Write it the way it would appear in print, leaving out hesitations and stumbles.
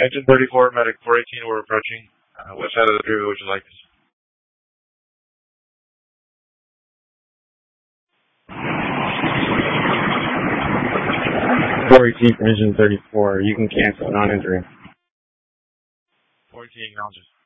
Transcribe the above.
Engine 34, medic 418, we're approaching. West side of the freeway, would you like this? 418 for engine 34, you can cancel, non-injury. 418 acknowledges.